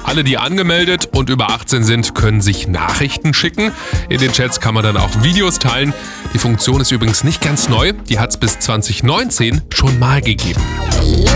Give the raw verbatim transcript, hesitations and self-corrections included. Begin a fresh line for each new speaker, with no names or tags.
Alle, die angemeldet und über achtzehn sind, können sich Nachrichten schicken. In den Chats kann man dann auch Videos teilen. Die Funktion ist übrigens nicht ganz neu. Die hat es bis zwanzig neunzehn schon mal gegeben.